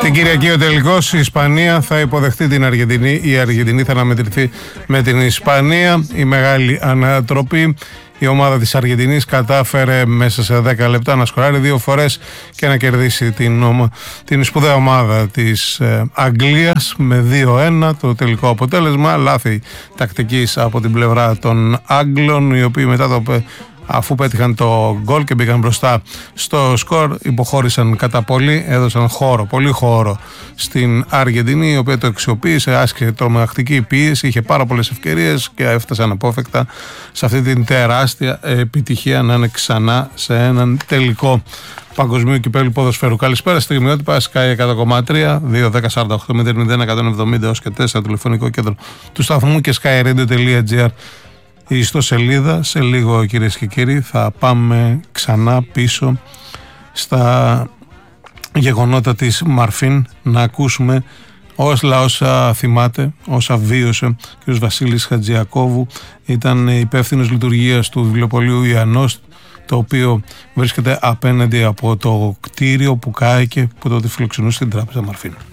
Την Κυριακή ο τελικός, η Ισπανία θα υποδεχτεί την Αργεντινή, η Αργεντινή θα αναμετρηθεί με την Ισπανία. Η μεγάλη ανατροπή. Η ομάδα της Αργεντινής κατάφερε μέσα σε 10 λεπτά να σκοράρει 2 φορές και να κερδίσει την σπουδαία ομάδα της Αγγλίας με 2-1 το τελικό αποτέλεσμα. Λάθη τακτικής από την πλευρά των Άγγλων, οι οποίοι μετά αφού πέτυχαν το γκολ και μπήκαν μπροστά στο σκορ, υποχώρησαν κατά πολύ, έδωσαν πολύ χώρο στην Αργεντινή, η οποία το αξιοποίησε, άσκησε τρομακτική πίεση, είχε πάρα πολλές ευκαιρίες και έφτασε αναπόφευκτα σε αυτή την τεράστια επιτυχία να είναι ξανά σε έναν τελικό Παγκοσμίου Κυπέλλου Ποδοσφαίρου. Καλησπέρα, στιγμιότυπα Sky 100,3 2-10-48-0-01-170 έως και 4 τηλεφωνικό κέντρο του σταθμού και skyradio.gr. Η ιστοσελίδα. Σε λίγο, κυρίες και κύριοι, θα πάμε ξανά πίσω στα γεγονότα της Μαρφίν, να ακούσουμε όσα θυμάται, όσα βίωσε ο κ. Βασίλης Χατζιακόβου. Ήταν υπεύθυνος λειτουργίας του βιβλιοπωλείου Ιαννός, το οποίο βρίσκεται απέναντι από το κτίριο που κάηκε, που τότε φιλοξενούσε την τράπεζα Μαρφίν.